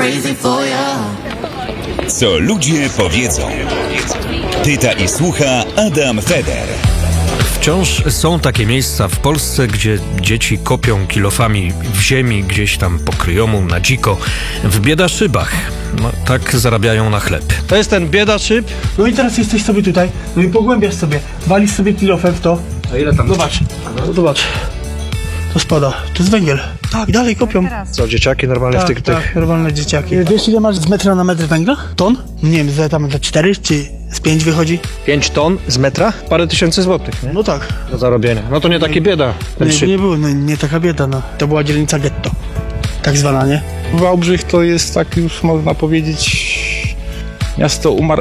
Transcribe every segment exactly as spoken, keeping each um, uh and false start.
crazy for ya. Co ludzie powiedzą. Pyta i słucha Adam Feder. Wciąż są takie miejsca w Polsce, gdzie dzieci kopią kilofami w ziemi, gdzieś tam po kryjomu, na dziko, w biedaszybach. No, tak zarabiają na chleb. To jest ten biedaszyb. No i teraz jesteś sobie tutaj, no i pogłębiasz sobie, walisz sobie kilofem w to. A ile tam? Zobacz, no, zobacz. To spada, to jest węgiel. Tak, dalej kopią. Co, dzieciaki normalnie Tak, w tych, tak, tych... normalne dzieciaki. Wiesz ile masz z metra na metr węgla? Ton? Nie wiem, za tam za cztery czy z pięć wychodzi? pięć ton z metra? Parę tysięcy złotych, nie? No tak. Do zarobienia. No to nie takie bieda. Ten Nie, szyb. nie było, no, nie taka bieda, no. To była dzielnica getto. Tak zwana, nie? Wałbrzych to jest, tak już można powiedzieć, miasto umar...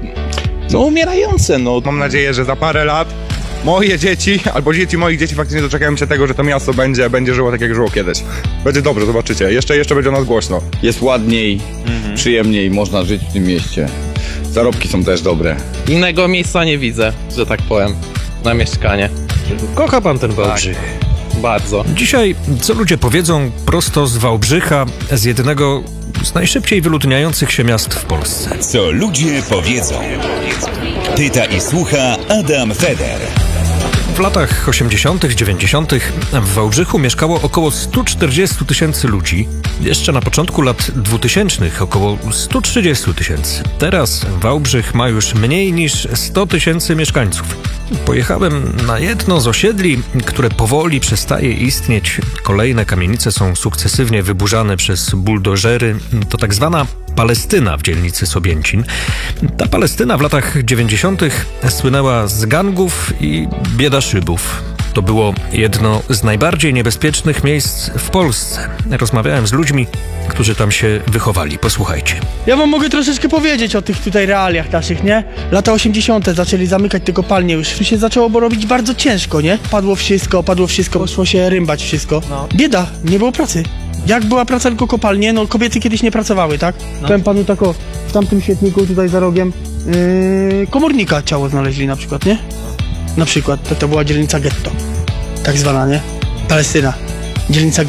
no umierające, no. Mam nadzieję, że za parę lat moje dzieci, albo dzieci moich dzieci faktycznie doczekają się tego, że to miasto będzie, będzie żyło tak, jak żyło kiedyś. Będzie dobrze, zobaczycie. Jeszcze, jeszcze będzie o nas głośno. Jest ładniej, przyjemniej, można żyć w tym mieście. Zarobki są też dobre. Innego miejsca nie widzę, że tak powiem, na mieszkanie. Kocha pan ten Wałbrzych. Bardzo. Dzisiaj, co ludzie powiedzą, prosto z Wałbrzycha, z jednego z najszybciej wyludniających się miast w Polsce. Co ludzie powiedzą. Pyta i słucha Adam Feder. W latach osiemdziesiątych, dziewięćdziesiątych w Wałbrzychu mieszkało około sto czterdzieści tysięcy ludzi. Jeszcze na początku lat dwutysięcznych około sto trzydzieści tysięcy. Teraz Wałbrzych ma już mniej niż sto tysięcy mieszkańców. Pojechałem na jedno z osiedli, które powoli przestaje istnieć. Kolejne kamienice są sukcesywnie wyburzane przez buldożery. To tak zwana Palestyna w dzielnicy Sobięcin. Ta Palestyna w latach dziewięćdziesiątych słynęła z gangów i biedaszybów. To było jedno z najbardziej niebezpiecznych miejsc w Polsce. Rozmawiałem z ludźmi, którzy tam się wychowali. Posłuchajcie. Ja wam mogę troszeczkę powiedzieć o tych tutaj realiach naszych, nie? Lata osiemdziesiąte zaczęli zamykać te kopalnie już. Tu się zaczęło robić bardzo ciężko, nie? Padło wszystko, padło wszystko, poszło się rymbać wszystko. No. Bieda, nie było pracy. Jak była praca tylko kopalnie, no kobiety kiedyś nie pracowały, tak? No. Powiem panu tak o, w tamtym świetniku tutaj za rogiem yy, komornika ciało znaleźli na przykład, nie? Na przykład, to, to była dzielnica getto. Tak zwana, nie? Palestyna. Dzielnica